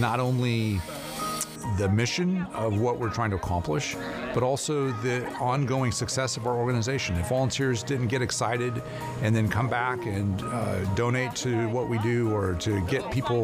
not only the mission of what we're trying to accomplish, but also the ongoing success of our organization. If volunteers didn't get excited and then come back and donate to what we do or to get people